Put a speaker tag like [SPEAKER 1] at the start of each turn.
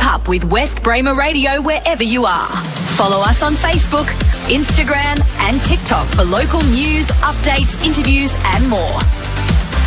[SPEAKER 1] up with West Bramer Radio wherever you are. Follow us on Facebook, Instagram and TikTok for local news, updates, interviews and more.